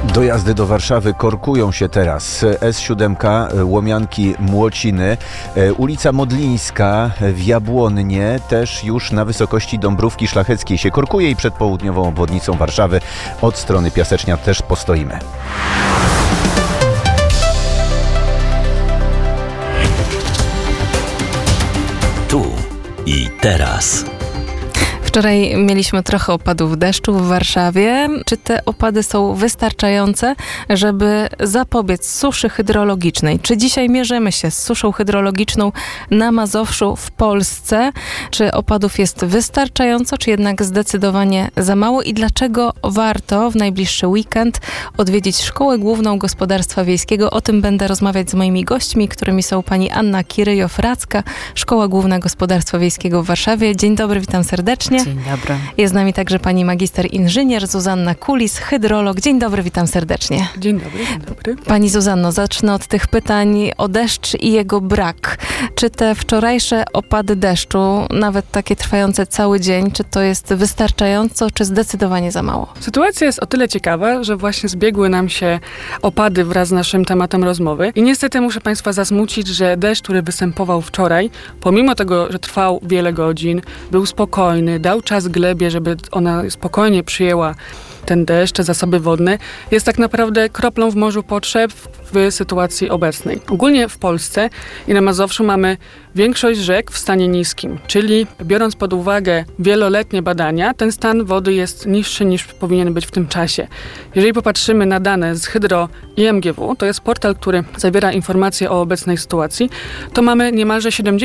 Dojazdy do Warszawy korkują się teraz. S7, Łomianki, Młociny, ulica Modlińska w Jabłonnie też już na wysokości Dąbrówki Szlacheckiej się korkuje i przed południową obwodnicą Warszawy od strony Piasecznia też postoimy. Tu i teraz. Wczoraj mieliśmy trochę opadów deszczu w Warszawie. Czy te opady są wystarczające, żeby zapobiec suszy hydrologicznej? Czy dzisiaj mierzymy się z suszą hydrologiczną na Mazowszu w Polsce? Czy opadów jest wystarczająco, czy jednak zdecydowanie za mało? I dlaczego warto w najbliższy weekend odwiedzić Szkołę Główną Gospodarstwa Wiejskiego? O tym będę rozmawiać z moimi gośćmi, którymi są pani Anna Kiryjow-Racka, Szkoła Główna Gospodarstwa Wiejskiego w Warszawie. Dzień dobry, witam serdecznie. Dzień dobry. Jest z nami także pani magister inżynier Zuzanna Kulis, hydrolog. Dzień dobry, witam serdecznie. Dzień dobry, dzień dobry. Pani Zuzanno, zacznę od tych pytań o deszcz i jego brak. Czy te wczorajsze opady deszczu, nawet takie trwające cały dzień, czy to jest wystarczająco, czy zdecydowanie za mało? Sytuacja jest o tyle ciekawa, że właśnie zbiegły nam się opady wraz z naszym tematem rozmowy. I niestety muszę państwa zasmucić, że deszcz, który występował wczoraj, pomimo tego, że trwał wiele godzin, był spokojny, dał czas glebie, żeby ona spokojnie przyjęła ten deszcz, te zasoby wodne, jest tak naprawdę kroplą w morzu potrzeb w sytuacji obecnej. Ogólnie w Polsce i na Mazowszu mamy większość rzek w stanie niskim, czyli biorąc pod uwagę wieloletnie badania, ten stan wody jest niższy niż powinien być w tym czasie. Jeżeli popatrzymy na dane z Hydro IMGW, to jest portal, który zawiera informacje o obecnej sytuacji, to mamy niemalże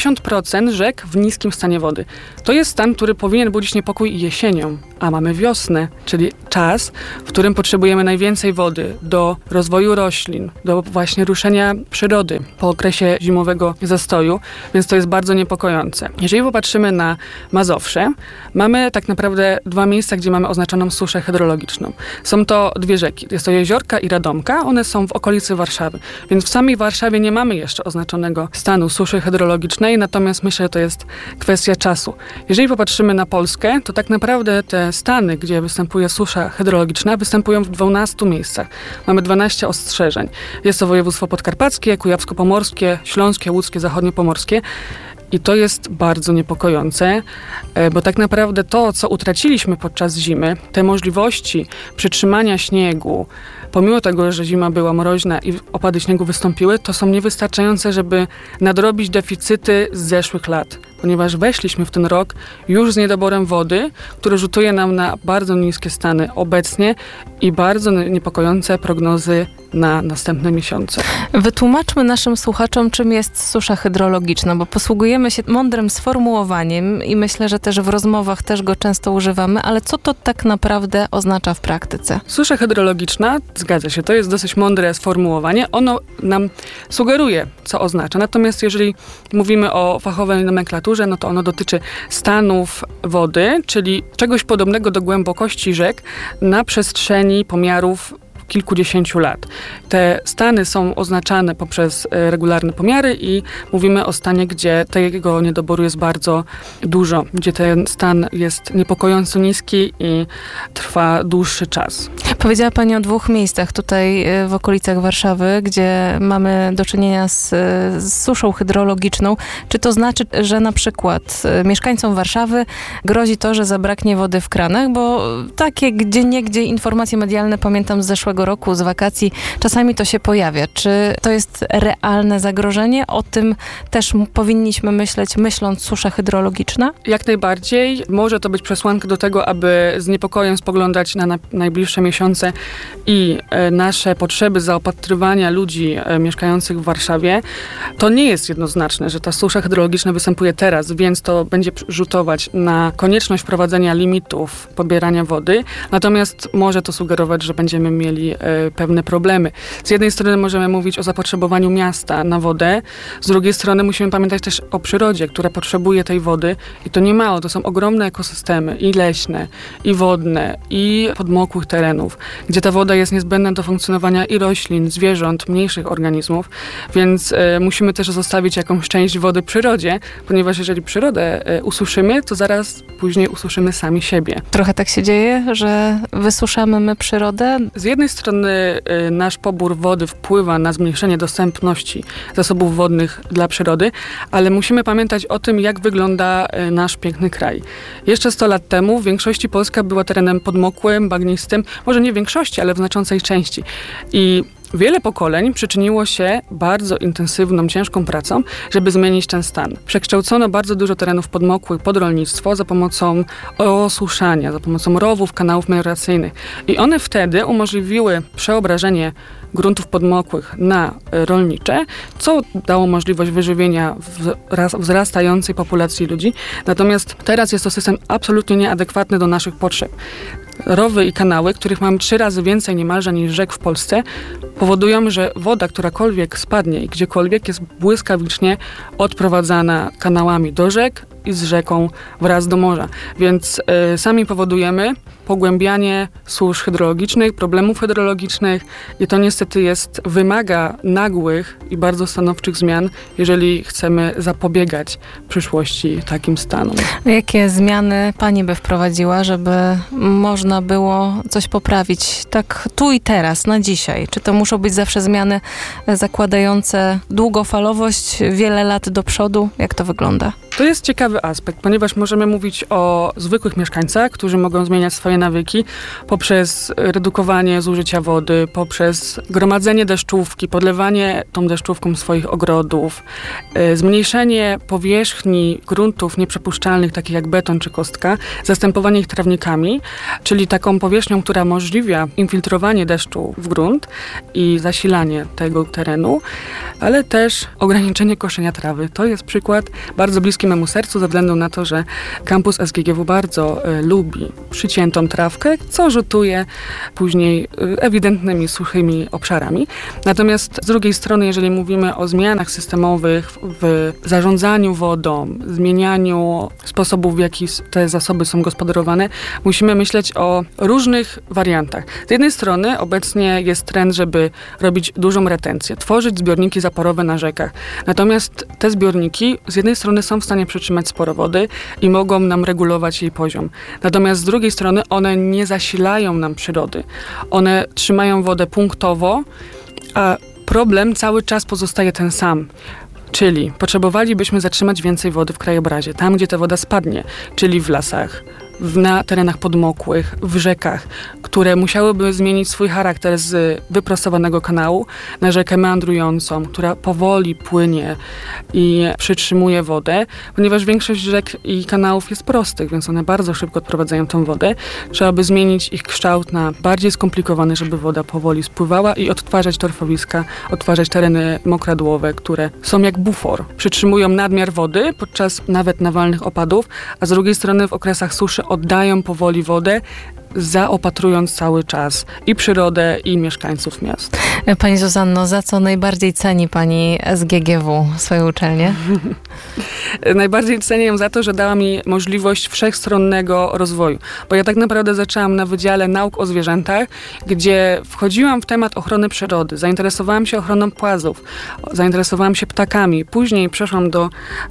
70% rzek w niskim stanie wody. To jest stan, który powinien budzić niepokój jesienią, a mamy wiosnę, czyli czas, w którym potrzebujemy najwięcej wody do rozwoju roślin, do właśnie ruszenia przyrody po okresie zimowego zastoju, więc to jest bardzo niepokojące. Jeżeli popatrzymy na Mazowsze, mamy tak naprawdę dwa miejsca, gdzie mamy oznaczoną suszę hydrologiczną. Są to dwie rzeki, jest to Jeziorka i Radomka, one są w okolicy Warszawy, więc w samej Warszawie nie mamy jeszcze oznaczonego stanu suszy hydrologicznej, natomiast myślę, że to jest kwestia czasu. Jeżeli popatrzymy na Polskę, to tak naprawdę te stany, gdzie występuje susza hydrologiczna, występują w 12 miejscach. Mamy 12 ostrzeżeń. Jest to województwo podkarpackie, kujawsko-pomorskie, śląskie, łódzkie, zachodniopomorskie. I to jest bardzo niepokojące, bo tak naprawdę to, co utraciliśmy podczas zimy, te możliwości przytrzymania śniegu, pomimo tego, że zima była mroźna i opady śniegu wystąpiły, to są niewystarczające, żeby nadrobić deficyty z zeszłych lat. Ponieważ weszliśmy w ten rok już z niedoborem wody, który rzutuje nam na bardzo niskie stany obecnie i bardzo niepokojące prognozy na następne miesiące. Wytłumaczmy naszym słuchaczom, czym jest susza hydrologiczna, bo posługujemy się mądrym sformułowaniem i myślę, że też w rozmowach też go często używamy, ale co to tak naprawdę oznacza w praktyce? Susza hydrologiczna, zgadza się, to jest dosyć mądre sformułowanie. Ono nam sugeruje, co oznacza. Natomiast jeżeli mówimy o fachowej nomenklaturze, no to ono dotyczy stanów wody, czyli czegoś podobnego do głębokości rzek na przestrzeni pomiarów kilkudziesięciu lat. Te stany są oznaczane poprzez regularne pomiary i mówimy o stanie, gdzie tego niedoboru jest bardzo dużo, gdzie ten stan jest niepokojąco niski i trwa dłuższy czas. Powiedziała pani o dwóch miejscach tutaj w okolicach Warszawy, gdzie mamy do czynienia z suszą hydrologiczną. Czy to znaczy, że na przykład mieszkańcom Warszawy grozi to, że zabraknie wody w kranach? Bo takie gdzieniegdzie informacje medialne, pamiętam z zeszłego roku, z wakacji, czasami to się pojawia. Czy to jest realne zagrożenie? O tym też powinniśmy myśleć, myśląc susza hydrologiczna? Jak najbardziej. Może to być przesłanka do tego, aby z niepokojem spoglądać na najbliższe miesiące i nasze potrzeby zaopatrywania ludzi mieszkających w Warszawie. To nie jest jednoznaczne, że ta susza hydrologiczna występuje teraz, więc to będzie rzutować na konieczność wprowadzenia limitów pobierania wody. Natomiast może to sugerować, że będziemy mieli pewne problemy. Z jednej strony możemy mówić o zapotrzebowaniu miasta na wodę, z drugiej strony musimy pamiętać też o przyrodzie, która potrzebuje tej wody i to nie mało, to są ogromne ekosystemy i leśne, i wodne, i podmokłych terenów. gdzie ta woda jest niezbędna do funkcjonowania i roślin, zwierząt, mniejszych organizmów, więc musimy też zostawić jakąś część wody przyrodzie, ponieważ jeżeli przyrodę ususzymy, to zaraz później ususzymy sami siebie. Trochę tak się dzieje, że wysuszamy my przyrodę? Z jednej strony nasz pobór wody wpływa na zmniejszenie dostępności zasobów wodnych dla przyrody, ale musimy pamiętać o tym, jak wygląda nasz piękny kraj. Jeszcze 100 lat temu w większości Polska była terenem podmokłym, bagnistym, może nie w większości, ale w znaczącej części. I wiele pokoleń przyczyniło się bardzo intensywną, ciężką pracą, żeby zmienić ten stan. Przekształcono bardzo dużo terenów podmokłych pod rolnictwo za pomocą osuszania, za pomocą rowów, kanałów melioracyjnych. I one wtedy umożliwiły przeobrażenie gruntów podmokłych na rolnicze, co dało możliwość wyżywienia wzrastającej populacji ludzi. Natomiast teraz jest to system absolutnie nieadekwatny do naszych potrzeb. Rowy i kanały, których mamy 3 razy więcej niemalże niż rzek w Polsce, powodują, że woda, którakolwiek spadnie i gdziekolwiek, jest błyskawicznie odprowadzana kanałami do rzek i z rzeką wraz do morza. Więc sami powodujemy pogłębianie susz hydrologicznych, problemów hydrologicznych i to niestety wymaga nagłych i bardzo stanowczych zmian, jeżeli chcemy zapobiegać przyszłości takim stanom. Jakie zmiany pani by wprowadziła, żeby można było coś poprawić tak tu i teraz, na dzisiaj? Czy to muszą być zawsze zmiany zakładające długofalowość, wiele lat do przodu? Jak to wygląda? To jest ciekawy aspekt, ponieważ możemy mówić o zwykłych mieszkańcach, którzy mogą zmieniać swoje nawyki poprzez redukowanie zużycia wody, poprzez gromadzenie deszczówki, podlewanie tą deszczówką swoich ogrodów, zmniejszenie powierzchni gruntów nieprzepuszczalnych, takich jak beton czy kostka, zastępowanie ich trawnikami, czyli taką powierzchnią, która umożliwia infiltrowanie deszczu w grunt i zasilanie tego terenu, ale też ograniczenie koszenia trawy. To jest przykład bardzo bliski memu sercu ze względu na to, że kampus SGGW bardzo lubi przyciętą trawkę, co rzutuje później ewidentnymi, suchymi obszarami. Natomiast z drugiej strony, jeżeli mówimy o zmianach systemowych w zarządzaniu wodą, zmienianiu sposobów, w jaki te zasoby są gospodarowane, musimy myśleć o różnych wariantach. Z jednej strony obecnie jest trend, żeby robić dużą retencję, tworzyć zbiorniki zaporowe na rzekach. Natomiast te zbiorniki z jednej strony są w stanie przytrzymać sporo wody i mogą nam regulować jej poziom. Natomiast z drugiej strony one nie zasilają nam przyrody. One trzymają wodę punktowo, a problem cały czas pozostaje ten sam. Czyli potrzebowalibyśmy zatrzymać więcej wody w krajobrazie, tam gdzie ta woda spadnie, czyli w lasach, na terenach podmokłych, w rzekach, które musiałyby zmienić swój charakter z wyprostowanego kanału na rzekę meandrującą, która powoli płynie i przytrzymuje wodę, ponieważ większość rzek i kanałów jest prostych, więc one bardzo szybko odprowadzają tą wodę. Trzeba by zmienić ich kształt na bardziej skomplikowany, żeby woda powoli spływała i odtwarzać torfowiska, odtwarzać tereny mokradłowe, które są jak bufor. Przytrzymują nadmiar wody podczas nawet nawalnych opadów, a z drugiej strony w okresach suszy oddają powoli wodę, zaopatrując cały czas i przyrodę, i mieszkańców miast. Pani Zuzanno, za co najbardziej ceni pani SGGW, swoją uczelnię? Najbardziej cenię ją za to, że dała mi możliwość wszechstronnego rozwoju. Bo ja tak naprawdę zaczęłam na Wydziale Nauk o Zwierzętach, gdzie wchodziłam w temat ochrony przyrody. Zainteresowałam się ochroną płazów, zainteresowałam się ptakami. Później przeszłam do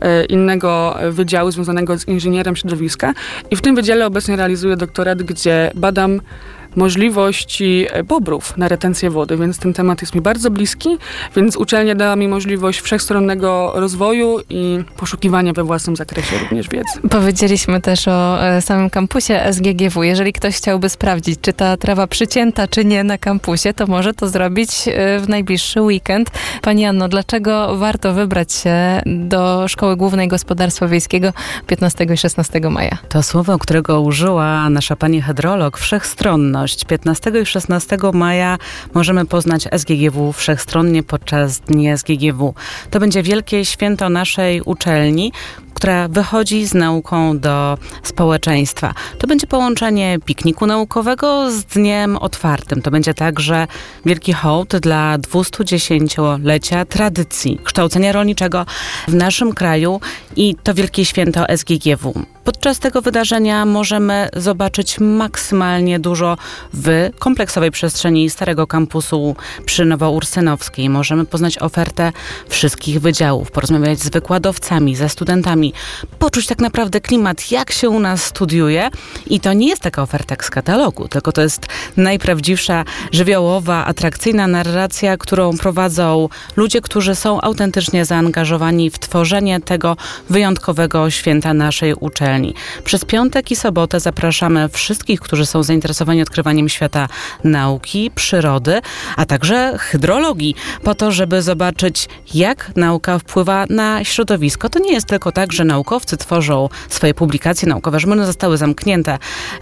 innego wydziału związanego z inżynierem środowiska i w tym wydziale obecnie realizuję doktorat, gdzie badam możliwości bobrów na retencję wody, więc ten temat jest mi bardzo bliski, więc uczelnia dała mi możliwość wszechstronnego rozwoju i poszukiwania we własnym zakresie również wiedzy. Powiedzieliśmy też o samym kampusie SGGW. Jeżeli ktoś chciałby sprawdzić, czy ta trawa przycięta, czy nie na kampusie, to może to zrobić w najbliższy weekend. Pani Anno, dlaczego warto wybrać się do Szkoły Głównej Gospodarstwa Wiejskiego 15 i 16 maja? To słowo, którego użyła nasza pani hydrolog, wszechstronność. 15 i 16 maja możemy poznać SGGW wszechstronnie podczas dni SGGW. To będzie wielkie święto naszej uczelni, która wychodzi z nauką do społeczeństwa. To będzie połączenie pikniku naukowego z dniem otwartym. To będzie także wielki hołd dla 210-lecia tradycji kształcenia rolniczego w naszym kraju i to wielkie święto SGGW. Podczas tego wydarzenia możemy zobaczyć maksymalnie dużo w kompleksowej przestrzeni Starego Kampusu przy Nowoursynowskiej. Możemy poznać ofertę wszystkich wydziałów, porozmawiać z wykładowcami, ze studentami, poczuć tak naprawdę klimat, jak się u nas studiuje. I to nie jest taka oferta jak z katalogu, tylko to jest najprawdziwsza, żywiołowa, atrakcyjna narracja, którą prowadzą ludzie, którzy są autentycznie zaangażowani w tworzenie tego wyjątkowego święta naszej uczelni. Przez piątek i sobotę zapraszamy wszystkich, którzy są zainteresowani odkrywaniem świata nauki, przyrody, a także hydrologii, po to, żeby zobaczyć, jak nauka wpływa na środowisko. To nie jest tylko tak, że naukowcy tworzą swoje publikacje naukowe, żeby one zostały zamknięte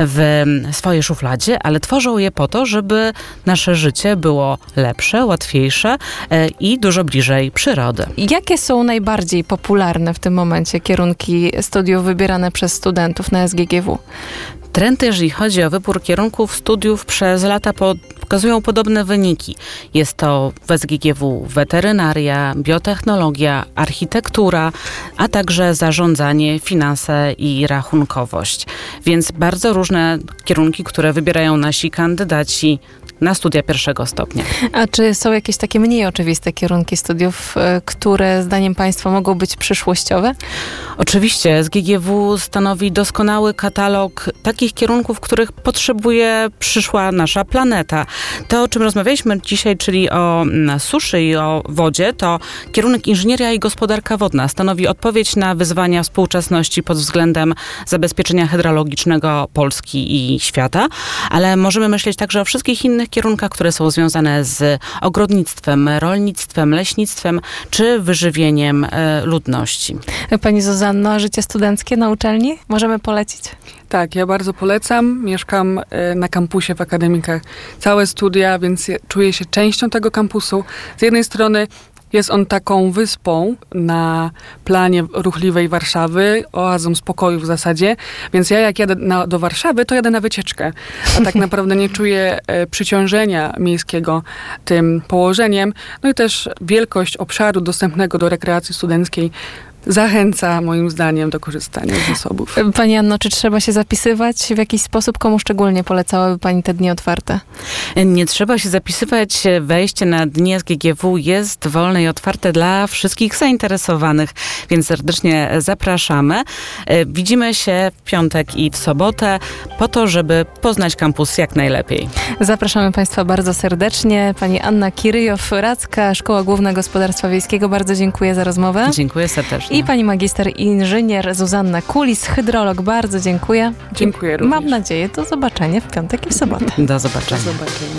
w swojej szufladzie, ale tworzą je po to, żeby nasze życie było lepsze, łatwiejsze i dużo bliżej przyrody. Jakie są najbardziej popularne w tym momencie kierunki studiów wybierane przez studentów na SGGW? Trendy, jeżeli chodzi o wybór kierunków studiów, przez lata pokazują podobne wyniki. Jest to w SGGW weterynaria, biotechnologia, architektura, a także zarządzanie, finanse i rachunkowość. Więc bardzo różne kierunki, które wybierają nasi kandydaci na studia pierwszego stopnia. A czy są jakieś takie mniej oczywiste kierunki studiów, które zdaniem Państwa mogą być przyszłościowe? Oczywiście SGGW stanowi doskonały katalog takich kierunków, których potrzebuje przyszła nasza planeta. To, o czym rozmawialiśmy dzisiaj, czyli o suszy i o wodzie, to kierunek inżynieria i gospodarka wodna stanowi odpowiedź na wyzwania współczesności pod względem zabezpieczenia hydrologicznego Polski i świata, ale możemy myśleć także o wszystkich innych kierunkach, które są związane z ogrodnictwem, rolnictwem, leśnictwem czy wyżywieniem ludności. Pani Zuzanno, a życie studenckie na uczelni możemy polecić? Tak, ja bardzo polecam. Mieszkam na kampusie w Akademikach całe studia, więc czuję się częścią tego kampusu. Z jednej strony jest on taką wyspą na planie ruchliwej Warszawy, oazą spokoju w zasadzie, więc ja jak jadę do Warszawy, to jadę na wycieczkę, a tak naprawdę nie czuję przyciążenia miejskiego tym położeniem. No i też wielkość obszaru dostępnego do rekreacji studenckiej zachęca moim zdaniem do korzystania z zasobów. Pani Anno, czy trzeba się zapisywać w jakiś sposób? Komu szczególnie polecałaby Pani te dni otwarte? Nie trzeba się zapisywać. Wejście na dni SGGW jest wolne i otwarte dla wszystkich zainteresowanych, więc serdecznie zapraszamy. Widzimy się w piątek i w sobotę po to, żeby poznać kampus jak najlepiej. Zapraszamy Państwa bardzo serdecznie. Pani Anna Kiryjow-Racka, Szkoła Główna Gospodarstwa Wiejskiego. Bardzo dziękuję za rozmowę. Dziękuję serdecznie. I pani magister inżynier Zuzanna Kulis, hydrolog. Bardzo dziękuję. Dziękuję również. Mam nadzieję, do zobaczenia w piątek i w sobotę. Do zobaczenia. Do zobaczenia.